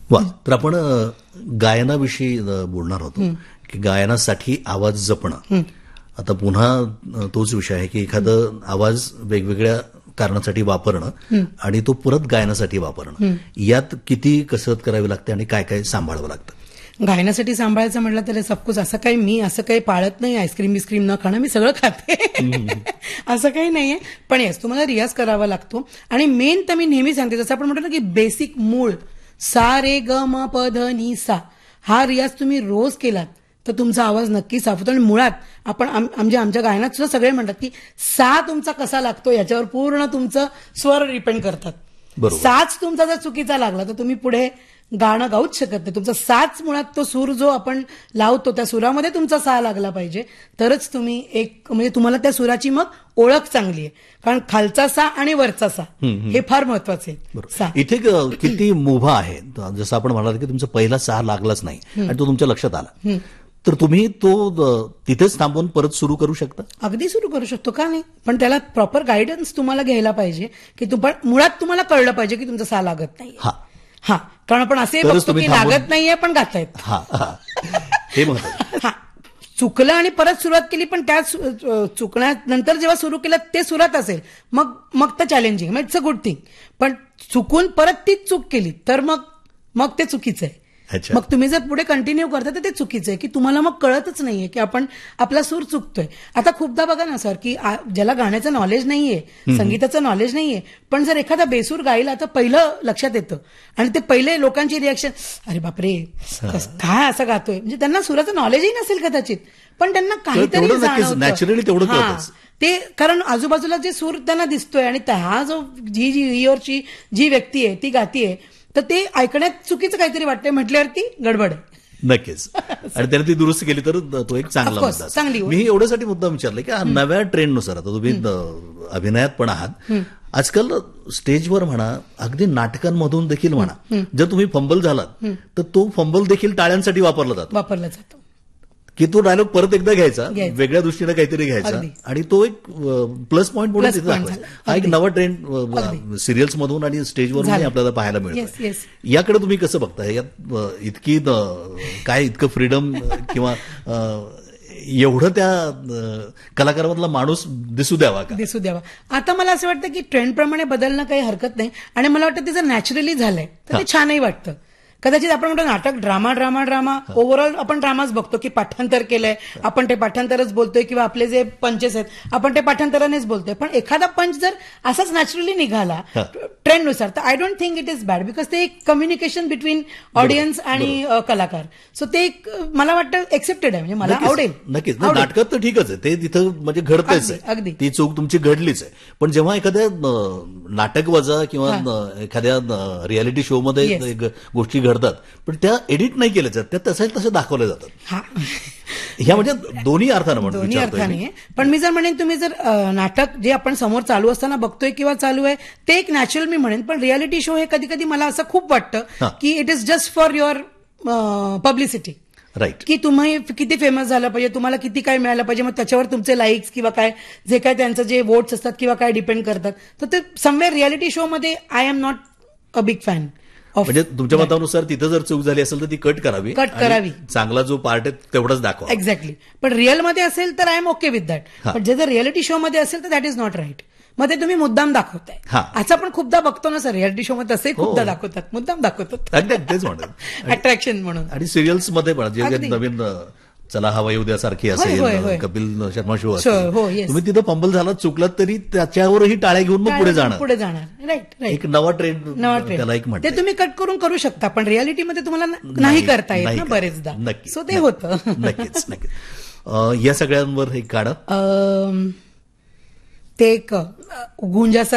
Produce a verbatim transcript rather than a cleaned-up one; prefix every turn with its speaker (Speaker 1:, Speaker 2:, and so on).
Speaker 1: वा, तर आपण अ, गायनाविषयी अ, बोलणार होतो की गायनासाठी आवाज जपणं. आता पुन्हा अ, तोच विषय आहे की एखादं आवाज वेगवेगळ्या कारणासाठी वापरणं आणि तो परत गायनासाठी वापरणं, यात किती कसरत करावी लागते आणि काय काय सांभाळावं लागतं?
Speaker 2: गायनासाठी सांभाळायचं म्हटलं तर सफकोर्स असं काही मी असं काही पाळत नाही आईस्क्रीम बिस्क्रीम न खाणं, मी सगळं खाते असं काही नाहीये. पण येस, तुम्हाला रियाज करावा लागतो. आणि मेन तर मी नेहमी सांगते, जसं आपण म्हणतो ना की बेसिक मूळ सा रे ग म प ध नि सा, हा रियाज तुम्ही रोज केलात तर तुमचा आवाज नक्की साफ होतो. आणि मुळात आपण म्हणजे आमच्या गायनात सुद्धा सगळे म्हणतात की सा तुमचा कसा लागतो याच्यावर पूर्ण तुमचं स्वर डिपेंड करतात. साच तुमचा जर चुकीचा लागला तर तुम्ही पुढे गाणं गाऊच शकत नाही. तुमचा साच मुळात तो सूर जो आपण लावतो त्या सुरामध्ये तुमचा सा लागला पाहिजे, तरच तुम्ही एक म्हणजे तुम्हाला त्या सुराची मग ओळख चांगली आहे. कारण खालचा सा आणि वरचा सा हे फार महत्वाचे आहे.
Speaker 1: इथे क- किती मुभा आहे, जसं आपण म्हणाल की तुमचा पहिला सा लागलाच नाही आणि तो तुमच्या लक्षात आला, तर तुम्ही तो अ, तिथेच थांबून परत सुरू करू शकता?
Speaker 2: अगदी सुरू करू शकतो, का नाही. पण त्याला प्रॉपर गायडन्स तुम्हाला घ्यायला पाहिजे की तुम्ही मुळात तुम्हाला कळलं पाहिजे की तुमचा सा लागत नाही.
Speaker 1: हा
Speaker 2: हा कारण आपण असे
Speaker 1: तरच
Speaker 2: बघतो
Speaker 1: तुम्ही
Speaker 2: की
Speaker 1: थांबून-
Speaker 2: लागत नाहीये पण गातायत.
Speaker 1: हा हा. हे महत्वाचं.
Speaker 2: हा चुकलं आणि परत सुरुवात केली, पण त्या सु- चुकण्यानंतर जेव्हा सुरू केलं ते सुरात असेल मग मग तर चॅलेंजिंग, मग इट्स अ गुड थिंग. पण चुकून परत तीच चूक केली तर मग मग ते चुकीचं आहे.
Speaker 1: अच्छा.
Speaker 2: मग तुम्ही जर पुढे कंटिन्यू करता तर ते चुकीचं आहे की तुम्हाला मग कळतच नाहीये की आपण आपला सूर चुकतोय. आता खूपदा बघा ना सर की आ- ज्याला गाण्याचं नॉलेज नाहीये, संगीताचं नॉलेज नाहीये, पण जर एखादा बेसूर गायला तर पहिलं लक्षात येतं आणि ते पहिले लोकांची रिॲक्शन, अरे बापरे कस- काय असं गातोय, म्हणजे त्यांना सुराचं नॉलेजही नसेल कदाचित, पण त्यांना काहीतरी
Speaker 1: तेवढं नक्कीच,
Speaker 2: जाणवतं.
Speaker 1: naturally तेवढं
Speaker 2: हा.
Speaker 1: कळतंच.
Speaker 2: ते कारण आजूबाजूला जे सूर त्यांना दिसतोय आणि हा जो जी जी हिअरची जी व्यक्ती आहे ती गातीये, तर ते ऐकण्यात चुकीचं काहीतरी वाटतंय म्हटल्यावरती गडबड आहे.
Speaker 1: नक्कीच. आणि त्याने ती दुरुस्त केली तर तो एक चांगला
Speaker 2: Of course,
Speaker 1: मुद्दा
Speaker 2: चांगली
Speaker 1: असेल.
Speaker 2: गोष्ट.
Speaker 1: मी एवढ्यासाठी मुद्दा विचारला की हा नव्या ट्रेंडनुसार, आता तुम्ही अ, अभिनयात पण आहात, आजकाल स्टेजवर म्हणा, अगदी नाटकांमधून देखील म्हणा, जर तुम्ही फंबल झालात तर तो फंबल देखील टाळ्यांसाठी वापरला जातो.
Speaker 2: वापरला जातो
Speaker 1: की तो डायलॉग परत एकदा घ्यायचा,
Speaker 2: घ्यायचा.
Speaker 1: वेगळ्या दृष्टीने काहीतरी घ्यायचा
Speaker 2: अगदी.
Speaker 1: आणि तो एक प्लस पॉईंट म्हणून
Speaker 2: Plus
Speaker 1: तिथे
Speaker 2: point
Speaker 1: दाखवायचा.
Speaker 2: झाला.
Speaker 1: हा एक
Speaker 2: अगदी.
Speaker 1: नवा ट्रेंड सिरियल्स मधून आणि स्टेजवरून
Speaker 2: झाला.
Speaker 1: आपल्याला पाहायला
Speaker 2: Yes,
Speaker 1: मिळतो.
Speaker 2: yes.
Speaker 1: याकडे तुम्ही कसं बघताय? यात अ, इतकी अ, काय इतकं फ्रीडम किंवा अ, एवढं त्या अ, कलाकारामधला माणूस दिसू द्यावा का?
Speaker 2: दिसू द्यावा. आता मला असं वाटतं की ट्रेंडप्रमाणे बदलणं काही हरकत नाही आणि मला वाटतं ते जर नॅचरली झालंय तर ते छानही वाटतं. कदाचित आपण म्हणतो नाटक ड्रामा ड्रामा ड्रामा ओव्हरऑल आपण ड्रामाच बघतो की पाठांतर केलंय, आपण ते पाठांतरच बोलतोय किंवा आपले जे पंचेस आहेत आपण ते पाठांतरानेच बोलतोय. पण एखादा पंच जर असाच नॅचरली निघाला ट्रेंडनुसार तर I don't think it is bad, because ते एक कम्युनिकेशन बिटवीन ऑडियन्स आणि अ, कलाकार. सो ते एक अ, मला वाटतं एक्सेप्टेड आहे, म्हणजे मला
Speaker 1: नक्कीच,
Speaker 2: आवडेल.
Speaker 1: नक्कीच. नाही, नाटकात तर ठीकच आहे, ते तिथं म्हणजे घडतेच
Speaker 2: अगदी,
Speaker 1: आहे,
Speaker 2: अगदी.
Speaker 1: ती चूक तुमची घडलीच आहे. पण जेव्हा एखाद्या अ, नाटक वजा किंवा अ, एखाद्या रियालिटी शो मध्ये
Speaker 2: Yes.
Speaker 1: एक गोष्टी घडतात पण त्या एडिट नाही केल्या जात, त्या तसं तसं दाखवल्या जातात.
Speaker 2: हा
Speaker 1: ह्या म्हणजे दोन्ही अर्थानं म्हणून
Speaker 2: दोन्ही
Speaker 1: विचारतोय
Speaker 2: अर्थाने
Speaker 1: मी.
Speaker 2: आहे. पण मी जर म्हणेन तुम्ही जर अ, नाटक जे आपण समोर चालू असताना बघतोय किंवा चालू आहे ते एक नॅचरल मी म्हणेन, पण रियालिटी शो हे कधी कधी मला असं खूप
Speaker 1: हा.
Speaker 2: वाटतं की it is just for your publicity.
Speaker 1: Right.
Speaker 2: की तुम्ही किती फेमस झालं पाहिजे, तुम्हाला किती काय मिळालं पाहिजे, मग त्याच्यावर तुमचे लाईक्स किंवा काय जे काय त्यांचं जे वोट्स असतात किंवा काय डिपेंड करतात. तर ते समवेअर रियालिटी शो मध्ये I am not a big fan.
Speaker 1: म्हणजे तुमच्या मतानुसार तिथं जर चूक झाली असेल तर ती कट करावी,
Speaker 2: कट
Speaker 1: आणि
Speaker 2: करावी.
Speaker 1: चांगला जो पार्ट आहे तेवढाच दाखवा.
Speaker 2: एक्झॅक्टली. पण रिअलमध्ये असेल तर I am okay with that.
Speaker 1: हा.
Speaker 2: पण जे जर रिअलिटी शो मध्ये असेल तर दॅट इज नॉट राईट. मग ते तुम्ही मुद्दाम दाखवताय.
Speaker 1: हा.
Speaker 2: असं आपण खूपदा बघतो ना सर, रिअलिटी शो मध्ये तसंही खूपदा
Speaker 1: हो.
Speaker 2: दाखवतात, मुद्दाम दाखवतात.
Speaker 1: अगदी तेच म्हणत.
Speaker 2: अट्रॅक्शन म्हणून.
Speaker 1: आणि सिरियल्स मध्ये पण जे
Speaker 2: अगदी.
Speaker 1: नवीन अ, चला हवा येऊ द्या सारखी
Speaker 2: होय, होय,
Speaker 1: असेल,
Speaker 2: होय.
Speaker 1: कपिल शर्मा शो
Speaker 2: Sure, हो,
Speaker 1: असेल,
Speaker 2: yes.
Speaker 1: तुम्ही तिथं फंबल झाला चुकलात तरी त्याच्यावरही टाळ्या घेऊन मग पुढे जाणार.
Speaker 2: पुढे जाणार. Right right.
Speaker 1: एक नवा ट्रेंड
Speaker 2: नवा
Speaker 1: त्याला एक
Speaker 2: ट्रेंड
Speaker 1: म्हणते.
Speaker 2: ते तुम्ही कट करून करू शकता, पण रियालिटीमध्ये तुम्हाला न- नाही करता येत
Speaker 1: नाही
Speaker 2: ना
Speaker 1: करता.
Speaker 2: बरेचदा.
Speaker 1: नक्की.
Speaker 2: सो ते होतं.
Speaker 1: नक्कीच नक्कीच. अ, या सगळ्यांवर एक गाणं
Speaker 2: अम, ते एक अ, गुंजासा